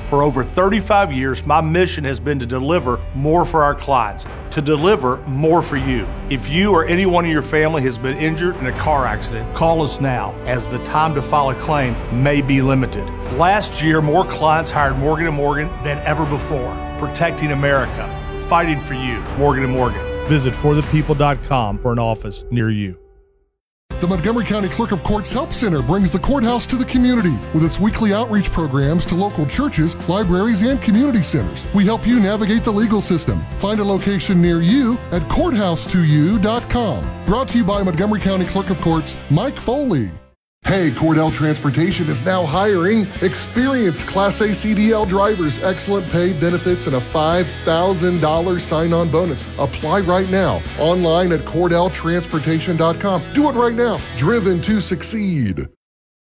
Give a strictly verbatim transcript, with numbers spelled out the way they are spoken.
For over thirty-five years, my mission has been to deliver more for our clients, to deliver more for you. If you or anyone in your family has been injured in a car accident, call us now, as the time to file a claim may be limited. Last year, more clients hired Morgan and Morgan than ever before, protecting America, fighting for you. Morgan and Morgan. Visit for the people dot com for an office near you. The Montgomery County Clerk of Courts Help Center brings the courthouse to the community with its weekly outreach programs to local churches, libraries, and community centers. We help you navigate the legal system. Find a location near you at courthouse to you dot com. Brought to you by Montgomery County Clerk of Courts, Mike Foley. Hey, Cordell Transportation is now hiring experienced Class A C D L drivers, excellent pay, benefits, and a five thousand dollars sign-on bonus. Apply right now online at cordell transportation dot com. Do it right now. Driven to succeed.